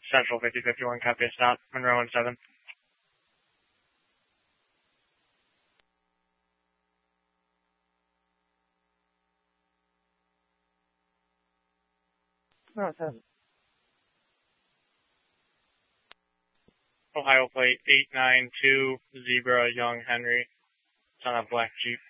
Central 5051, copy a stop. Monroe and 7. No, it hasn't. Ohio plate 892, Zebra, Young, Henry. It's on a black Jeep.